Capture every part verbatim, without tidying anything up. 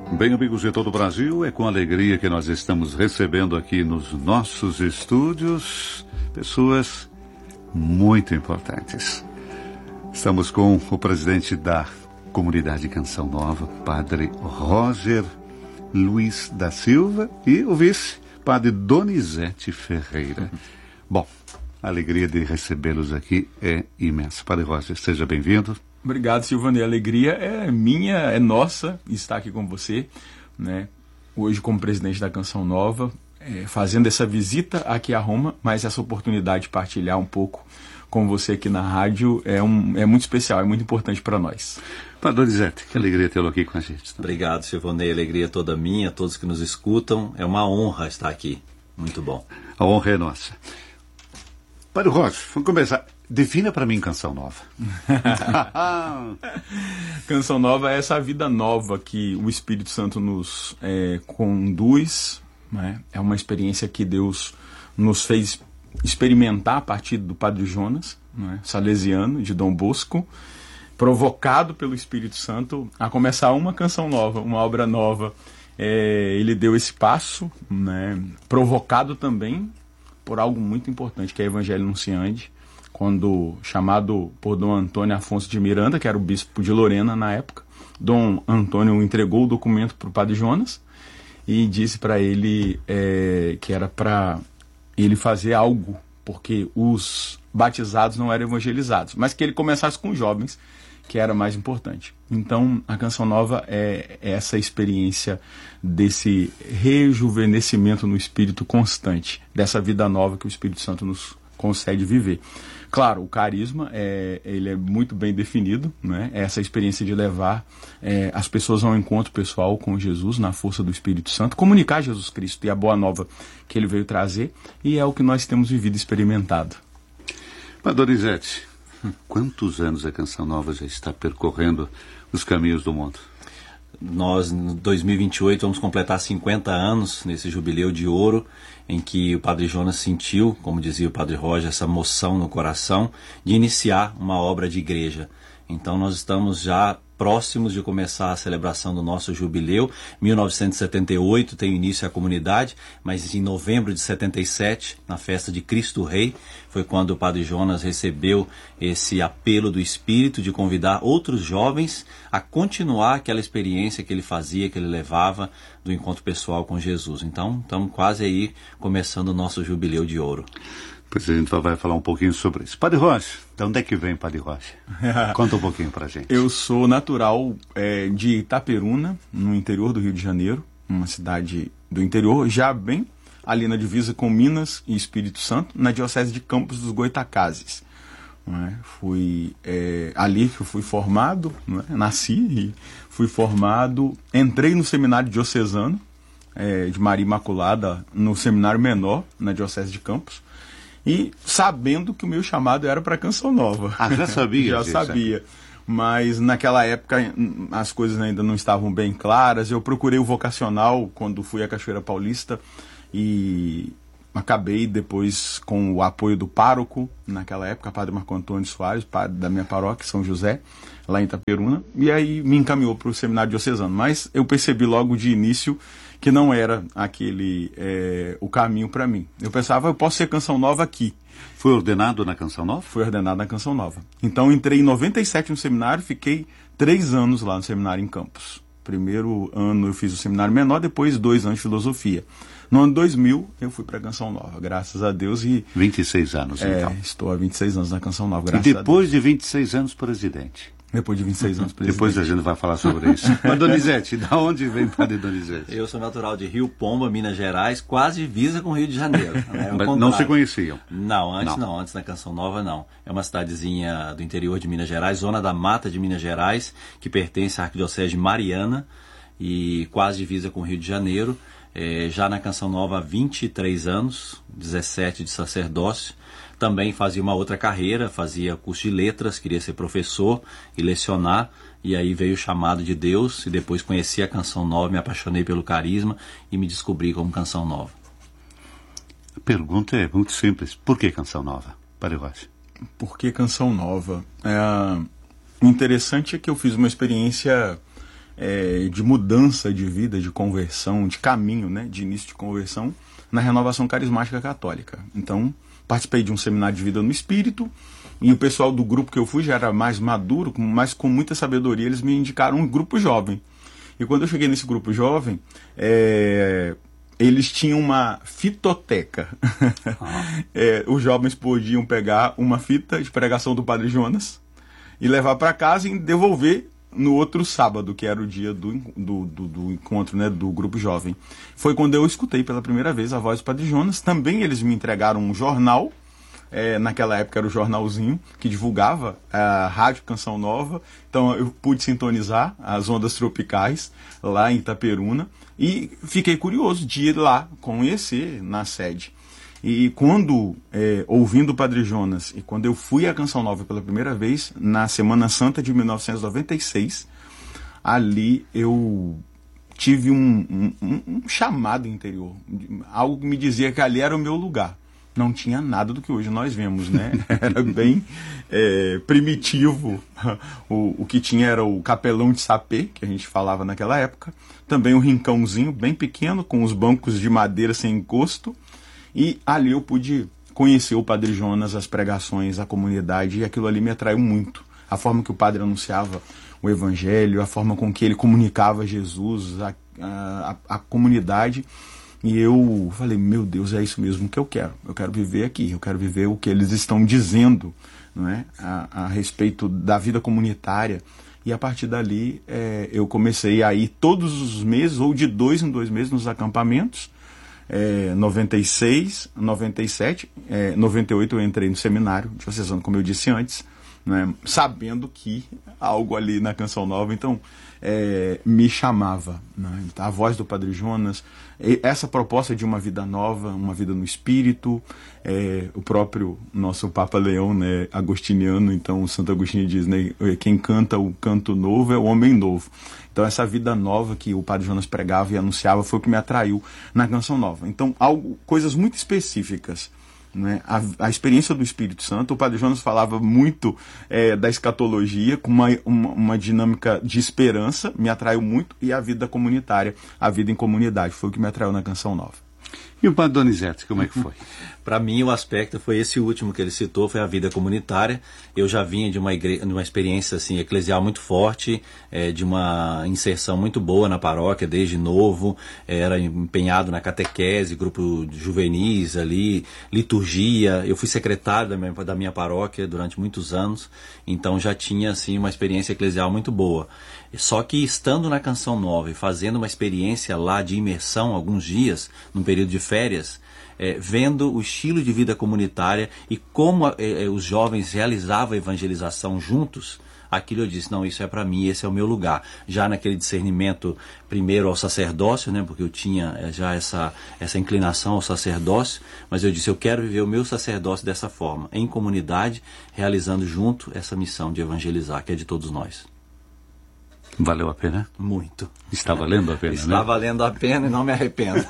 Bem, amigos de todo o Brasil, é com alegria que nós estamos recebendo aqui nos nossos estúdios pessoas muito importantes. Estamos com o presidente da Comunidade Canção Nova, Padre Roger Luiz da Silva, e o vice, Padre Donizete Ferreira. Bom, a alegria de recebê-los aqui é imensa. Padre Roger, seja bem-vindo. Obrigado, Silvane. A alegria é minha, é nossa estar aqui com você, né? Hoje como presidente da Canção Nova, é, fazendo essa visita aqui a Roma, mas essa oportunidade de partilhar um pouco com você aqui na rádio é, um, é muito especial, é muito importante para nós. Padre Donizete, que alegria tê-lo aqui com a gente. Obrigado, Silvane. A alegria é toda minha, todos que nos escutam. É uma honra estar aqui. Muito bom. A honra é nossa. Padre Roger, vamos começar. Defina para mim Canção Nova. Canção Nova é essa vida nova que o Espírito Santo nos é, conduz, né? É uma experiência que Deus nos fez experimentar a partir do Padre Jonas, né? Salesiano, de Dom Bosco, provocado pelo Espírito Santo a começar uma canção nova, uma obra nova. É, ele deu esse passo, né? Provocado também por algo muito importante, que é o Evangelho Anunciante, quando chamado por Dom Antônio Afonso de Miranda, que era o bispo de Lorena na época, Dom Antônio entregou o documento para o Padre Jonas e disse para ele é, que era para ele fazer algo, porque os batizados não eram evangelizados, mas que ele começasse com os jovens, que era mais importante. Então, a Canção Nova é essa experiência desse rejuvenescimento no espírito constante, dessa vida nova que o Espírito Santo nos concede viver. Claro, o carisma é, ele é muito bem definido, né? É essa experiência de levar é, as pessoas ao encontro pessoal com Jesus, na força do Espírito Santo, comunicar Jesus Cristo e a boa nova que ele veio trazer, e é o que nós temos vivido e experimentado. Padre Donizete, quantos anos a Canção Nova já está percorrendo os caminhos do mundo? Nós, em dois mil e vinte e oito, vamos completar cinquenta anos nesse jubileu de ouro, em que o Padre Jonas sentiu, como dizia o Padre Roger, essa moção no coração de iniciar uma obra de igreja. Então nós estamos já próximos de começar a celebração do nosso jubileu. mil novecentos e setenta e oito tem início a comunidade, mas em novembro de setenta e sete, na festa de Cristo Rei, foi quando o Padre Jonas recebeu esse apelo do Espírito de convidar outros jovens a continuar aquela experiência que ele fazia, que ele levava do encontro pessoal com Jesus. Então, estamos quase aí começando o nosso jubileu de ouro. Pois a gente vai falar um pouquinho sobre isso. Padre Roger, de onde é que vem Padre Roger? Conta um pouquinho pra gente. Eu sou natural é, de Itaperuna, no interior do Rio de Janeiro, uma cidade do interior, já bem ali na divisa com Minas e Espírito Santo, na diocese de Campos dos Goytacazes. É? Fui é, ali que eu fui formado, é? Nasci e fui formado, entrei no seminário diocesano é, de Maria Imaculada, no seminário menor, na diocese de Campos, e sabendo que o meu chamado era para Canção Nova. Ah, já sabia? Já sabia. Mas naquela época as coisas ainda não estavam bem claras. Eu procurei o vocacional quando fui à Cachoeira Paulista e acabei depois com o apoio do pároco, naquela época, Padre Marco Antônio Soares, padre da minha paróquia, São José, lá em Itaperuna, e aí me encaminhou para o seminário diocesano. Mas eu percebi logo de início que não era aquele é, o caminho para mim. Eu pensava, eu posso ser Canção Nova aqui. Foi ordenado na Canção Nova? Fui ordenado na Canção Nova. Então entrei em noventa e sete no seminário, fiquei três anos lá no seminário em Campos. Primeiro ano eu fiz o seminário menor, depois dois anos de filosofia. No ano dois mil eu fui para a Canção Nova, graças a Deus. E vinte e seis anos, é, então. Estou há vinte e seis anos na Canção Nova, graças a Deus. E depois de vinte e seis anos, presidente. Depois de vinte e seis anos, presidente. Depois a gente vai falar sobre isso. Mas Donizete, da onde vem Padre Donizete? Eu sou natural de Rio Pomba, Minas Gerais, quase divisa com o Rio de Janeiro. É Mas não se conheciam? Não, antes não. não, antes da Canção Nova não. É uma cidadezinha do interior de Minas Gerais, zona da Mata de Minas Gerais, que pertence à Arquidiocese de Mariana e quase divisa com o Rio de Janeiro. É, já na Canção Nova há vinte e três anos, dezessete de sacerdócio. Também fazia uma outra carreira, fazia curso de letras, queria ser professor e lecionar, e aí veio o chamado de Deus, e depois conheci a Canção Nova, me apaixonei pelo carisma e me descobri como Canção Nova. A pergunta é muito simples, por que Canção Nova, Padre Roger? Por que Canção Nova? É, o interessante é que eu fiz uma experiência é, de mudança de vida, de conversão, de caminho, né, de início de conversão na Renovação Carismática Católica. Então, participei de um seminário de vida no Espírito, e o pessoal do grupo que eu fui já era mais maduro, mas com muita sabedoria, eles me indicaram um grupo jovem. E quando eu cheguei nesse grupo jovem, é, eles tinham uma fitoteca. Ah. é, os jovens podiam pegar uma fita de pregação do Padre Jonas e levar para casa e devolver no outro sábado, que era o dia do, do, do, do encontro, né, do grupo jovem. Foi quando eu escutei pela primeira vez a voz do Padre Jonas. Também eles me entregaram um jornal. É, naquela época era o jornalzinho que divulgava a Rádio Canção Nova, então eu pude sintonizar as ondas tropicais lá em Itaperuna e fiquei curioso de ir lá conhecer na sede. E quando, é, ouvindo o Padre Jonas, e quando eu fui à Canção Nova pela primeira vez, na Semana Santa de mil novecentos e noventa e seis, ali eu tive um, um, um chamado interior, algo que me dizia que ali era o meu lugar. Não tinha nada do que hoje nós vemos, né? Era bem é, primitivo. O, o que tinha era o capelão de sapê, que a gente falava naquela época. Também um rincãozinho bem pequeno, com os bancos de madeira sem encosto. E ali eu pude conhecer o Padre Jonas, as pregações, a comunidade, e aquilo ali me atraiu muito. A forma que o padre anunciava o Evangelho, a forma com que ele comunicava Jesus, a, a, a comunidade. E eu falei, meu Deus, é isso mesmo que eu quero. Eu quero viver aqui, eu quero viver o que eles estão dizendo, não é? a, a respeito da vida comunitária. E a partir dali é, eu comecei a ir todos os meses, ou de dois em dois meses, nos acampamentos. É, noventa e seis, noventa e sete, é, noventa e oito eu entrei no seminário diocesano, como eu disse antes, né, sabendo que algo ali na Canção Nova, então, é, me chamava, né, a voz do Padre Jonas, essa proposta de uma vida nova, uma vida no Espírito, é, o próprio nosso Papa Leão, né, agostiniano, então o Santo Agostinho diz, né, quem canta o canto novo é o homem novo. Então essa vida nova que o Padre Jonas pregava e anunciava foi o que me atraiu na Canção Nova. Então, algo, coisas muito específicas. Né? A, a experiência do Espírito Santo, o Padre Jonas falava muito é, da escatologia, com uma, uma, uma dinâmica de esperança, me atraiu muito, e a vida comunitária, a vida em comunidade, foi o que me atraiu na Canção Nova. E o Padre Donizete, como é que foi? Para mim, o aspecto foi esse último que ele citou, foi a vida comunitária. Eu já vinha de uma, igre... de uma experiência assim, eclesial muito forte, é, de uma inserção muito boa na paróquia, desde novo, é, era empenhado na catequese, grupo de juvenis ali, liturgia. Eu fui secretário da minha, da minha paróquia durante muitos anos, então já tinha assim, uma experiência eclesial muito boa. Só que estando na Canção Nova e fazendo uma experiência lá de imersão, alguns dias, num período de férias, é, vendo o estilo de vida comunitária e como é, os jovens realizavam a evangelização juntos, aquilo eu disse, não, isso é para mim, esse é o meu lugar. Já naquele discernimento, primeiro ao sacerdócio, né, porque eu tinha já essa, essa inclinação ao sacerdócio, mas eu disse, eu quero viver o meu sacerdócio dessa forma, em comunidade, realizando junto essa missão de evangelizar, que é de todos nós. Valeu a pena? Muito. Está valendo a pena, Está né? valendo a pena e não me arrependo.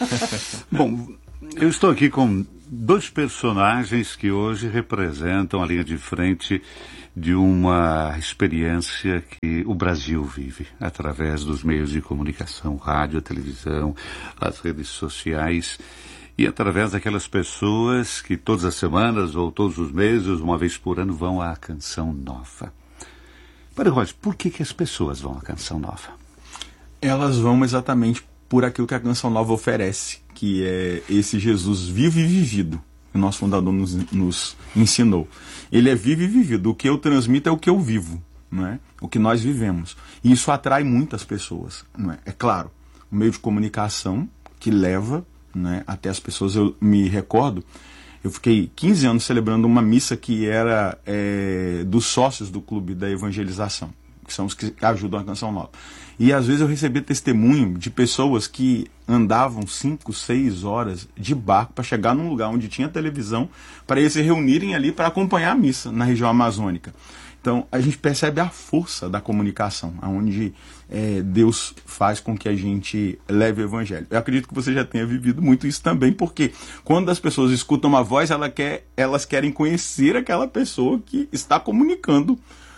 Bom, eu estou aqui com dois personagens que hoje representam a linha de frente de uma experiência que o Brasil vive através dos meios de comunicação, rádio, televisão, as redes sociais, e através daquelas pessoas que todas as semanas ou todos os meses, uma vez por ano, vão à Canção Nova. Padre Roger, por que, que as pessoas vão à Canção Nova? Elas vão exatamente por aquilo que a Canção Nova oferece, que é esse Jesus vivo e vivido, que o nosso fundador nos, nos ensinou. Ele é vivo e vivido. O que eu transmito é o que eu vivo, não é? O que nós vivemos. E isso atrai muitas pessoas. Não é? É claro, o meio de comunicação que leva, não é, até as pessoas. Eu me recordo, eu fiquei quinze anos celebrando uma missa que era é, dos sócios do Clube da Evangelização, que são os que ajudam a Canção Nova. E às vezes eu recebia testemunho de pessoas que andavam cinco, seis horas de barco para chegar num lugar onde tinha televisão, para eles se reunirem ali para acompanhar a missa na região amazônica. Então a gente percebe a força da comunicação, onde é, Deus faz com que a gente leve o Evangelho. Eu acredito que você já tenha vivido muito isso também, porque quando as pessoas escutam uma voz, ela quer, elas querem conhecer aquela pessoa que está comunicando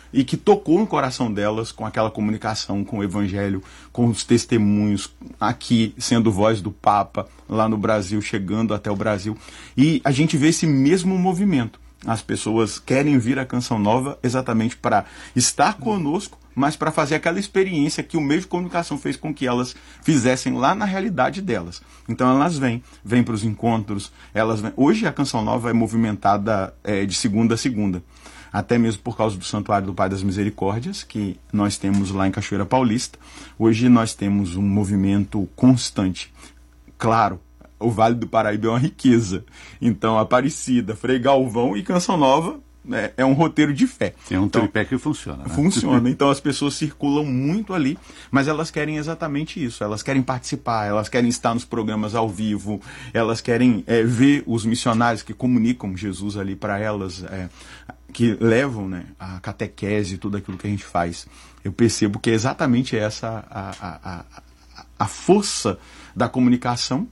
e que tocou no coração delas com aquela comunicação com o Evangelho, com os testemunhos, aqui sendo voz do Papa, lá no Brasil, chegando até o Brasil. E a gente vê esse mesmo movimento. As pessoas querem vir à Canção Nova exatamente para estar conosco, mas para fazer aquela experiência que o meio de comunicação fez com que elas fizessem lá na realidade delas. Então elas vêm, vêm para os encontros, elas vêm. Hoje a Canção Nova é movimentada é, de segunda a segunda, até mesmo por causa do Santuário do Pai das Misericórdias, que nós temos lá em Cachoeira Paulista. Hoje nós temos um movimento constante. Claro, o Vale do Paraíba é uma riqueza. Então, Aparecida, Frei Galvão e Canção Nova é, é um roteiro de fé. É um então, tripé que funciona. Né? Funciona. Então, as pessoas circulam muito ali, mas elas querem exatamente isso. Elas querem participar, elas querem estar nos programas ao vivo, elas querem é, ver os missionários que comunicam Jesus ali para elas, é, que levam, né, a catequese, tudo aquilo que a gente faz. Eu percebo que é exatamente essa a, a, a, a força da comunicação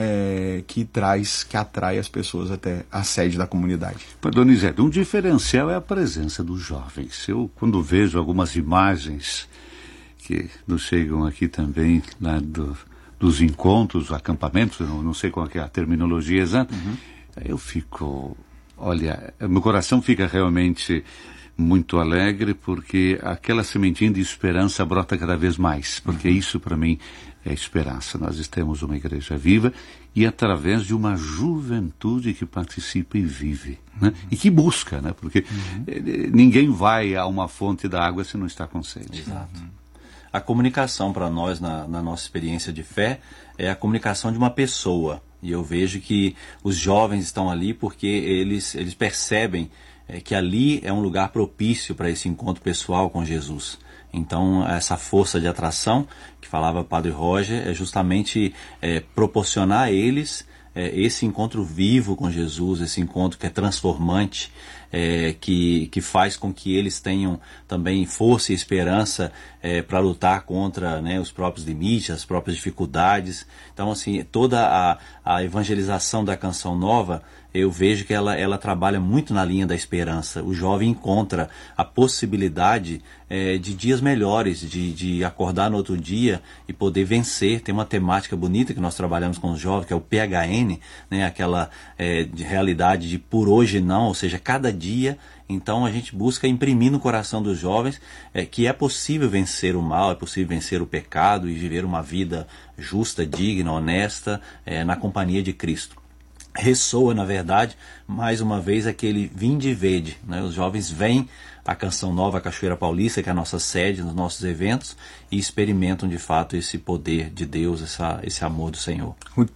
É, que traz, que atrai as pessoas até a sede da comunidade. Donizete, um diferencial é a presença dos jovens. Eu, quando vejo algumas imagens que nos chegam aqui também, lá do, dos encontros, acampamentos, não, não sei qual é a terminologia exata, uhum. eu fico, olha, meu coração fica realmente muito alegre, porque aquela sementinha de esperança brota cada vez mais, porque uhum. isso para mim é esperança. Nós temos uma igreja viva e através de uma juventude que participa e vive, né? E que busca, né? Porque uhum. ninguém vai a uma fonte da água se não está com sede. Exato. A comunicação para nós, na, na nossa experiência de fé, é a comunicação de uma pessoa. E eu vejo que os jovens estão ali porque eles, eles percebem é, que ali é um lugar propício para esse encontro pessoal com Jesus. Então, essa força de atração que falava o Padre Roger é justamente é, proporcionar a eles é, esse encontro vivo com Jesus, esse encontro que é transformante, é, que, que faz com que eles tenham também força e esperança é, para lutar contra, né, os próprios limites, as próprias dificuldades. Então, assim, toda a, a evangelização da Canção Nova, eu vejo que ela, ela trabalha muito na linha da esperança. O jovem encontra a possibilidade é, de dias melhores, de, de acordar no outro dia e poder vencer. Tem uma temática bonita que nós trabalhamos com os jovens, que é o P H N, né, aquela é, de realidade de por hoje não, ou seja, cada dia. Então a gente busca imprimir no coração dos jovens é, que é possível vencer o mal, é possível vencer o pecado e viver uma vida justa, digna, honesta, é, na companhia de Cristo. Ressoa, na verdade, mais uma vez aquele vinde e vede, né? Os jovens vêm à Canção Nova, Cachoeira Paulista, que é a nossa sede nos nossos eventos, e experimentam de fato esse poder de Deus, essa, esse amor do Senhor.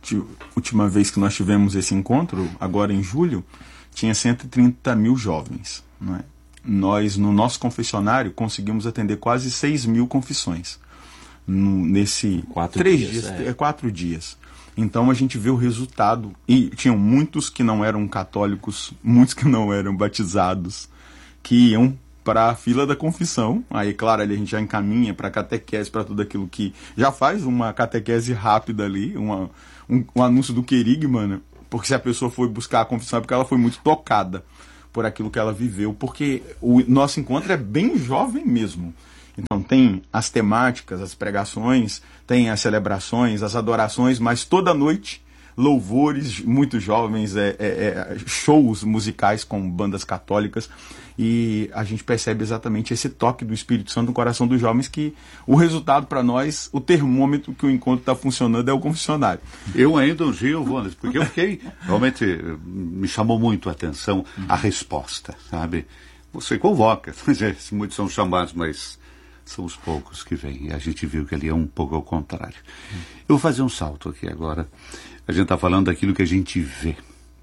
Última vez que nós tivemos esse encontro, agora em julho, tinha cento e trinta mil jovens, não é? Nós, no nosso confessionário, conseguimos atender quase seis mil confissões no, nesse quatro três dias, dias, é. quatro dias. Então a gente vê o resultado, e tinham muitos que não eram católicos, muitos que não eram batizados, que iam para a fila da confissão. Aí, claro, ali a gente já encaminha para a catequese, para tudo aquilo que já faz uma catequese rápida ali, uma, um, um anúncio do querigma, né? Porque se a pessoa foi buscar a confissão é porque ela foi muito tocada por aquilo que ela viveu, porque o nosso encontro é bem jovem mesmo. Então tem as temáticas, as pregações, tem as celebrações, as adorações, mas toda noite louvores, muito jovens, é, é, é, shows musicais com bandas católicas, e a gente percebe exatamente esse toque do Espírito Santo no coração dos jovens, que o resultado para nós, o termômetro que o encontro está funcionando é o confessionário. Eu ainda um dia, Wallace, porque eu fiquei, realmente me chamou muito a atenção a resposta, sabe? Você convoca, muitos são chamados, mas são os poucos que vêm, e a gente viu que ali é um pouco ao contrário. Eu vou fazer um salto aqui agora. A gente está falando daquilo que a gente vê,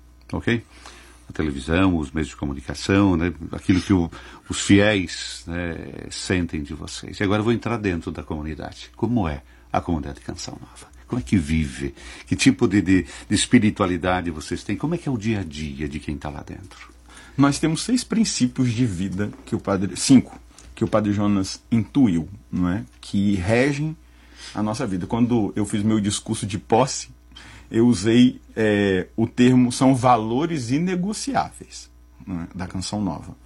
ok? A televisão, os meios de comunicação, né? Aquilo que o, os fiéis, né, sentem de vocês. E agora eu vou entrar dentro da comunidade. Como é a comunidade Canção Nova? Como é que vive? Que tipo de, de, de espiritualidade vocês têm? Como é que é o dia a dia de quem está lá dentro? Nós temos seis princípios de vida que o padre... Cinco. que o Padre Jonas intuiu, não é? Que regem a nossa vida. Quando eu fiz meu discurso de posse, eu usei é, o termo, são valores inegociáveis, não é? Da Canção Nova.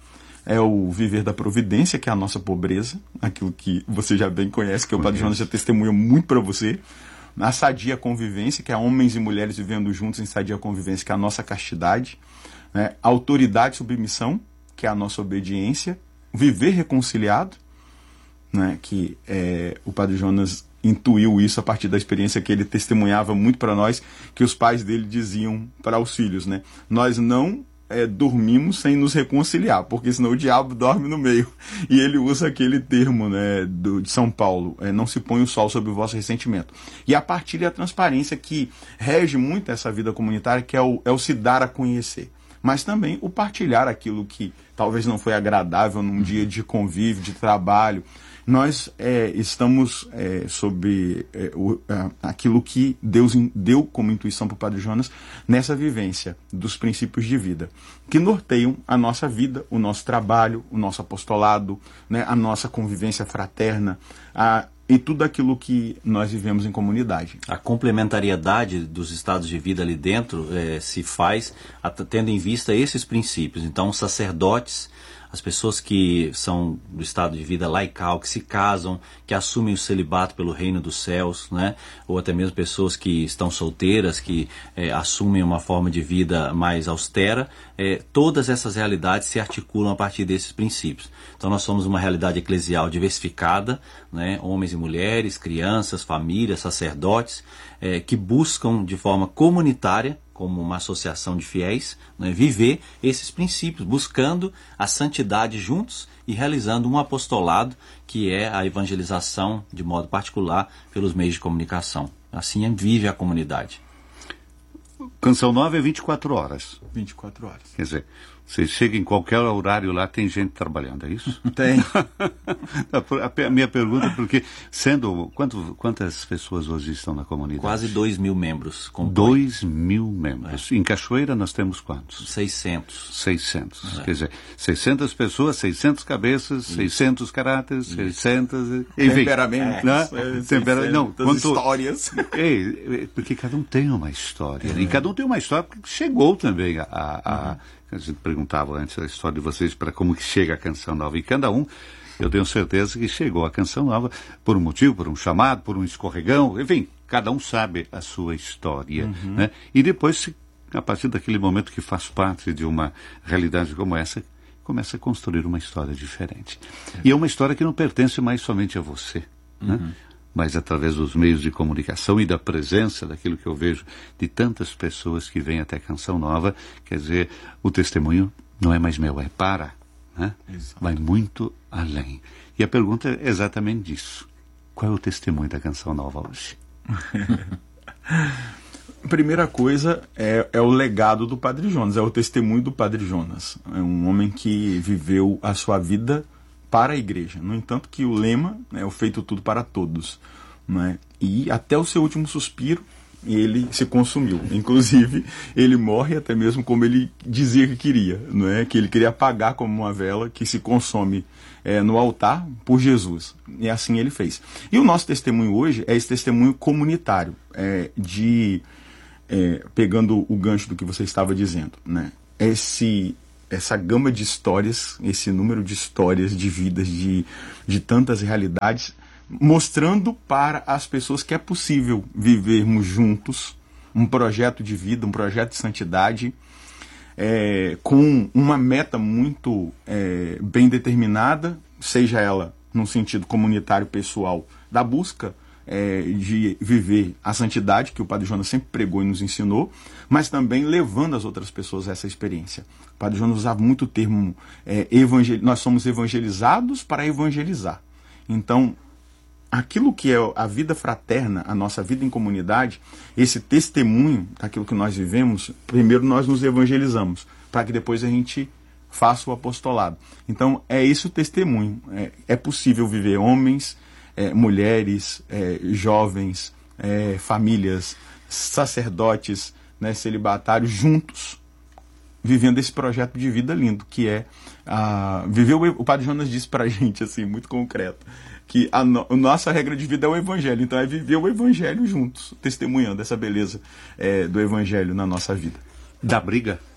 é o viver da providência, que é a nossa pobreza, aquilo que você já bem conhece, que o Padre Jonas já testemunha muito para você. A sadia convivência, que é homens e mulheres vivendo juntos em sadia convivência, que é a nossa castidade. Né? Autoridade e submissão, que é a nossa obediência. Viver reconciliado, né? Que é, o Padre Jonas intuiu isso a partir da experiência que ele testemunhava muito para nós, que os pais dele diziam para os filhos, né? Nós não é, dormimos sem nos reconciliar, porque senão o diabo dorme no meio. E ele usa aquele termo, né, do, de São Paulo, é, não se põe o sol sobre o vosso ressentimento. E a partilha e a transparência que rege muito essa vida comunitária, que é o, é o se dar a conhecer. Mas também o partilhar aquilo que talvez não foi agradável num dia de convívio, de trabalho. Nós é, estamos é, sob é, o, é, aquilo que Deus in, deu como intuição para o Padre Jonas nessa vivência dos princípios de vida, que norteiam a nossa vida, o nosso trabalho, o nosso apostolado, né, a nossa convivência fraterna, a, e tudo aquilo que nós vivemos em comunidade. A complementariedade dos estados de vida ali dentro é, se faz tendo em vista esses princípios. Então, os sacerdotes, as pessoas que são do estado de vida laical, que se casam, que assumem o celibato pelo reino dos céus, né? Ou até mesmo pessoas que estão solteiras, que é, assumem uma forma de vida mais austera, é, todas essas realidades se articulam a partir desses princípios. Então nós somos uma realidade eclesial diversificada, né? Homens e mulheres, crianças, famílias, sacerdotes, é, que buscam de forma comunitária, como uma associação de fiéis, né, viver esses princípios, buscando a santidade juntos e realizando um apostolado, que é a evangelização, de modo particular, pelos meios de comunicação. Assim vive a comunidade. Canção Nova é vinte e quatro horas. vinte e quatro horas. Quer dizer, você chega em qualquer horário lá, tem gente trabalhando, é isso? Tem. A minha pergunta é porque, sendo, quanto, quantas pessoas hoje estão na comunidade? Quase dois mil membros. Dois mil membros. É. Em Cachoeira nós temos quantos? seiscentos. seiscentos. É. Quer dizer, seiscentas pessoas, seiscentas cabeças, isso. seiscentos caráteres, isso. seiscentas... Enfim, temperamentos. Né? É, Tempera... Não, quanto... histórias. É, porque cada um tem uma história. É. E cada um tem uma história porque chegou também a... a, a uhum. A gente perguntava antes a história de vocês para como que chega a Canção Nova. E cada um, eu tenho certeza que chegou a Canção Nova por um motivo, por um chamado, por um escorregão. Enfim, cada um sabe a sua história. Uhum. Né? E depois, a partir daquele momento que faz parte de uma realidade como essa, começa a construir uma história diferente. É. E é uma história que não pertence mais somente a você, uhum. né? Mas através dos meios de comunicação e da presença daquilo que eu vejo de tantas pessoas que vêm até Canção Nova, quer dizer, o testemunho não é mais meu, é para, né? Vai muito além. E a pergunta é exatamente isso. Qual é o testemunho da Canção Nova hoje? Primeira coisa é, é o legado do Padre Jonas, é o testemunho do Padre Jonas. É um homem que viveu a sua vida para a igreja. No entanto, que o lema é o feito tudo para todos. Né? E até o seu último suspiro, ele se consumiu. Inclusive, ele morre até mesmo como ele dizia que queria. Não é? Que ele queria apagar como uma vela que se consome é, no altar por Jesus. E assim ele fez. E o nosso testemunho hoje é esse testemunho comunitário, é, de, é, pegando o gancho do que você estava dizendo, né? Esse... essa gama de histórias, esse número de histórias, de vidas, de, de tantas realidades, mostrando para as pessoas que é possível vivermos juntos um projeto de vida, um projeto de santidade, é, com uma meta muito é, bem determinada, seja ela num sentido comunitário, pessoal, da busca É, de viver a santidade que o Padre Jonas sempre pregou e nos ensinou, mas também levando as outras pessoas a essa experiência. O Padre Jonas usava muito o termo é, evangel... nós somos evangelizados para evangelizar. Então, aquilo que é a vida fraterna, a nossa vida em comunidade, esse testemunho daquilo que nós vivemos, primeiro nós nos evangelizamos, para que depois a gente faça o apostolado. Então, é esse o testemunho. É, é possível viver homens, É, mulheres, é, jovens, é, famílias, sacerdotes, né, celibatários, juntos, vivendo esse projeto de vida lindo, que é a, viver o, o Padre Jonas disse pra gente, assim, muito concreto, que a, no, a nossa regra de vida é o Evangelho, então é viver o Evangelho juntos, testemunhando essa beleza é, do Evangelho na nossa vida. Da briga?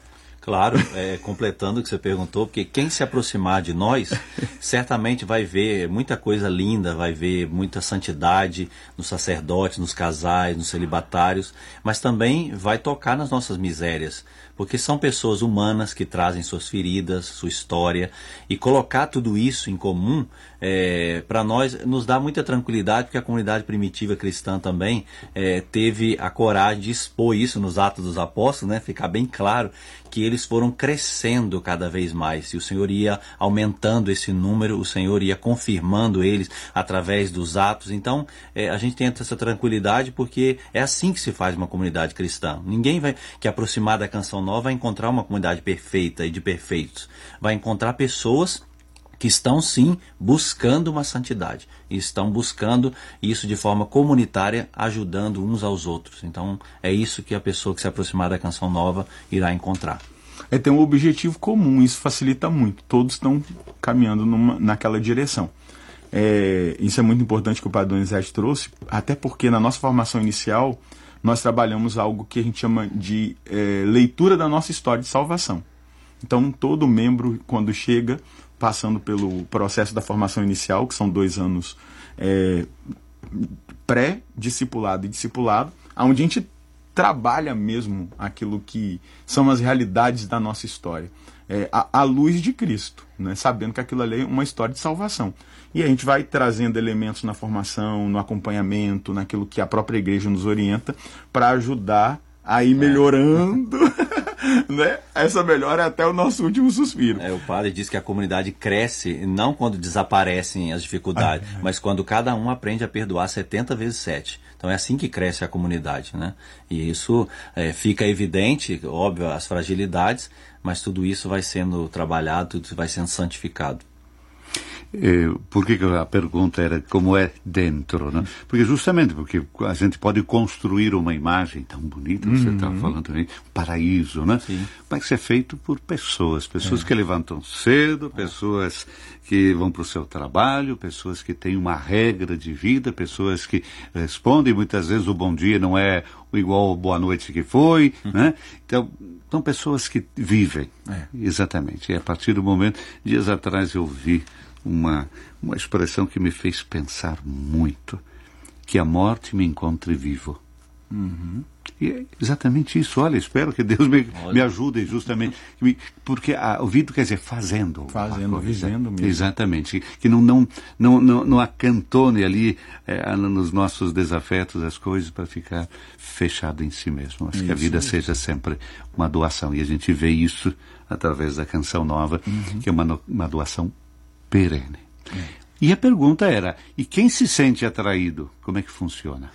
Claro, é, completando o que você perguntou, porque quem se aproximar de nós, certamente vai ver muita coisa linda, vai ver muita santidade nos sacerdotes, nos casais, nos celibatários, mas também vai tocar nas nossas misérias, porque são pessoas humanas que trazem suas feridas, sua história, e colocar tudo isso em comum, é, para nós, nos dá muita tranquilidade, porque a comunidade primitiva cristã também é, teve a coragem de expor isso nos Atos dos Apóstolos, né, ficar bem claro que eles foram crescendo cada vez mais, e o Senhor ia aumentando esse número, o Senhor ia confirmando eles através dos atos. Então é, a gente tem essa tranquilidade, porque é assim que se faz uma comunidade cristã. Ninguém vai que aproximar da Canção Nova vai encontrar uma comunidade perfeita e de perfeitos, vai encontrar pessoas que estão sim buscando uma santidade, e estão buscando isso de forma comunitária, ajudando uns aos outros. Então é isso que a pessoa que se aproximar da Canção Nova irá encontrar. É ter um objetivo comum, isso facilita muito, todos estão caminhando numa, naquela direção. É, isso é muito importante que o Padre Donizete trouxe, até porque na nossa formação inicial nós trabalhamos algo que a gente chama de é, leitura da nossa história de salvação. Então todo membro, quando chega, passando pelo processo da formação inicial, que são dois anos é, pré-discipulado e discipulado, onde a gente trabalha mesmo aquilo que são as realidades da nossa história, é, à, à luz de Cristo, né? Sabendo que aquilo ali é uma história de salvação. E a gente vai trazendo elementos na formação, no acompanhamento, naquilo que a própria igreja nos orienta, para ajudar a ir melhorando... né? Essa melhora é até o nosso último suspiro. É, o padre diz que a comunidade cresce não quando desaparecem as dificuldades, ah, é. mas quando cada um aprende a perdoar setenta vezes sete. Então é assim que cresce a comunidade, né? E isso é, fica evidente, óbvio, as fragilidades, mas tudo isso vai sendo trabalhado, tudo vai sendo santificado. Eh, por que a pergunta era como é dentro, né? Porque justamente porque a gente pode construir uma imagem tão bonita, você estava uhum. falando também, um paraíso, né? Sim. Mas é feito por pessoas, pessoas é. que levantam cedo, pessoas que vão para o seu trabalho, pessoas que têm uma regra de vida, pessoas que respondem, muitas vezes o bom dia não é igual ao boa noite que foi, uhum. né? Então, são pessoas que vivem, é. exatamente. E a partir do momento, dias atrás eu vi Uma, uma expressão que me fez pensar muito, que a morte me encontre vivo. Uhum. E é exatamente isso. Olha, espero que Deus me, me ajude justamente, porque a, o vídeo quer dizer fazendo. Fazendo, vivendo mesmo. Exatamente. Que não, não, não, não, não acantone ali é, nos nossos desafetos as coisas para ficar fechado em si mesmo. Acho isso, que a vida isso. seja sempre uma doação. E a gente vê isso através da Canção Nova, uhum. que é uma, uma doação perene. É. E a pergunta era, e quem se sente atraído, como é que funciona?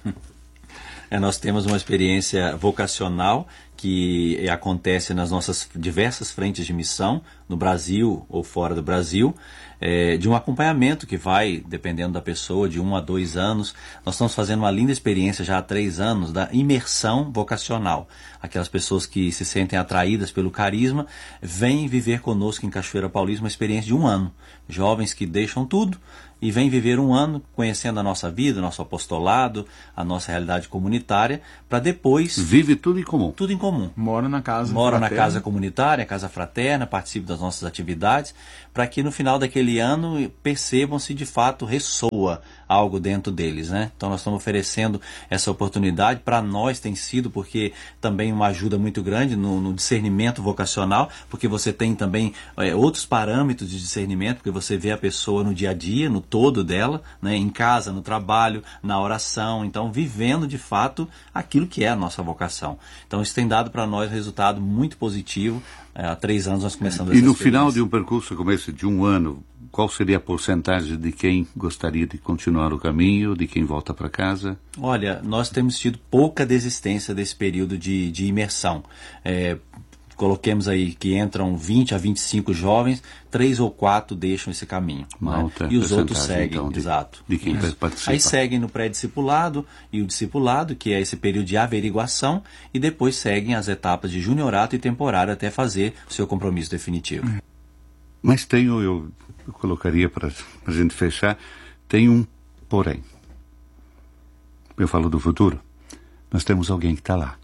É, nós temos uma experiência vocacional que acontece nas nossas diversas frentes de missão, no Brasil ou fora do Brasil, é, de um acompanhamento que vai, dependendo da pessoa, de um a dois anos. Nós estamos fazendo uma linda experiência já há três anos da imersão vocacional. Aquelas pessoas que se sentem atraídas pelo carisma, vêm viver conosco em Cachoeira Paulista uma experiência de um ano. Jovens que deixam tudo e vêm viver um ano conhecendo a nossa vida, o nosso apostolado, a nossa realidade comunitária, para depois... Vive tudo em comum. Tudo em comum. Mora na casa Mora fraterna. na casa comunitária, casa fraterna, participa das nossas atividades, para que no final daquele ano percebam se de fato ressoa algo dentro deles, né? Então nós estamos oferecendo essa oportunidade. Para nós tem sido, porque também uma ajuda muito grande no, no discernimento vocacional, porque você tem também é, outros parâmetros de discernimento, porque você vê a pessoa no dia a dia, no todo dela, né? Em casa, no trabalho, na oração, então vivendo de fato aquilo que é a nossa vocação. Então isso tem dado para nós um resultado muito positivo. É, há três anos nós começamos essa E no final de um percurso como esse, de um ano, qual seria a porcentagem de quem gostaria de continuar o caminho, de quem volta para casa? Olha, nós temos tido pouca desistência desse período de, de imersão. É, coloquemos aí que entram vinte a vinte e cinco jovens, três ou quatro deixam esse caminho. Né? E os outros seguem, então, de, exato. De quem participa. Aí seguem no pré-discipulado e o discipulado, que é esse período de averiguação, e depois seguem as etapas de juniorato e temporário até fazer o seu compromisso definitivo. Mas tenho, eu, eu colocaria para a gente fechar, tem um porém. Eu falo do futuro. Nós temos alguém que está lá.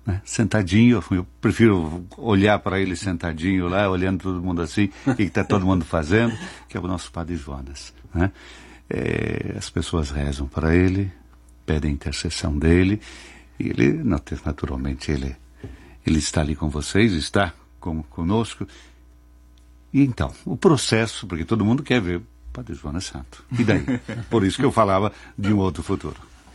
né? Sentadinho, eu prefiro olhar para ele sentadinho lá, olhando todo mundo assim, o que está todo mundo fazendo, que é o nosso Padre Jonas, né? É, as pessoas rezam para ele, pedem a intercessão dele, e ele, naturalmente, ele, ele está ali com vocês, está com, conosco. E então, o processo, porque todo mundo quer ver o Padre Jonas Santo. E daí? Por isso que eu falava de um outro futuro.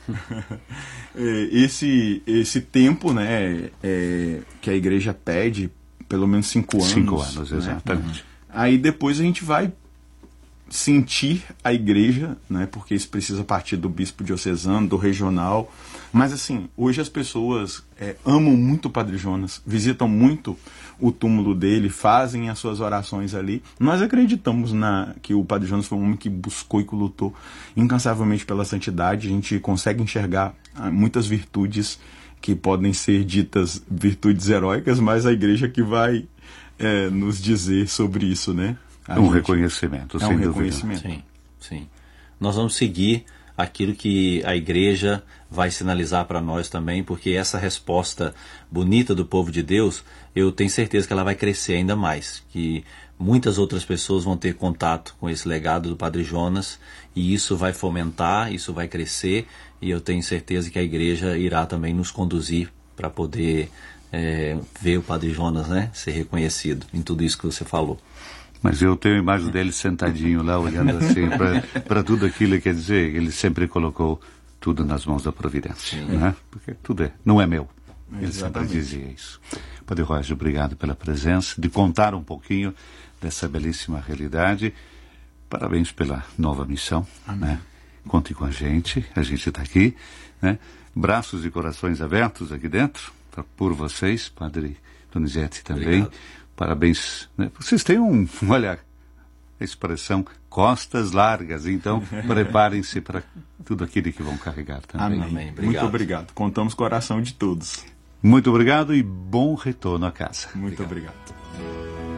Esse, esse tempo, né, é, que a igreja pede, pelo menos cinco anos. Cinco anos, exatamente. Né? Aí depois a gente vai sentir a igreja, né, porque isso precisa partir do bispo diocesano, do regional. Mas assim, hoje as pessoas é, amam muito o Padre Jonas, visitam muito o túmulo dele, fazem as suas orações ali. Nós acreditamos na, que o Padre Jonas foi um homem que buscou e que lutou incansavelmente pela santidade. A gente consegue enxergar ah, muitas virtudes que podem ser ditas virtudes heróicas, mas a igreja que vai é, nos dizer sobre isso, né? A um gente, reconhecimento, é sem um dúvida. reconhecimento. Sim, sim. Nós vamos seguir aquilo que a igreja vai sinalizar para nós também, porque essa resposta bonita do povo de Deus, eu tenho certeza que ela vai crescer ainda mais, que muitas outras pessoas vão ter contato com esse legado do Padre Jonas, e isso vai fomentar, isso vai crescer, e eu tenho certeza que a igreja irá também nos conduzir para poder é, ver o Padre Jonas, né, ser reconhecido em tudo isso que você falou. Mas eu tenho a imagem dele sentadinho lá, olhando assim para tudo aquilo, quer dizer, ele sempre colocou tudo nas mãos da providência, né? Porque tudo é, não é meu. Ele Exatamente. Sempre dizia isso. Padre Roger, obrigado pela presença, de contar um pouquinho dessa belíssima realidade. Parabéns pela nova missão, né? Conte com a gente, a gente está aqui, né? Braços e corações abertos aqui dentro, pra, por vocês, Padre Donizete também. Obrigado. Parabéns, né? Vocês têm um, olha, a expressão costas largas, então preparem-se para tudo aquilo que vão carregar também. Amém. Amém. Obrigado. Muito obrigado. Contamos com a oração de todos. Muito obrigado e bom retorno a casa. Muito obrigado. obrigado.